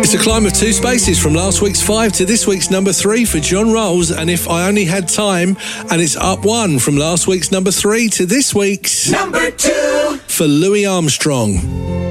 It's a climb of 2 spaces from last week's 5 to this week's number 3 for John Rolls, and If I Only Had Time, and it's up 1 from last week's number 3 to this week's number 2 for Louis Armstrong.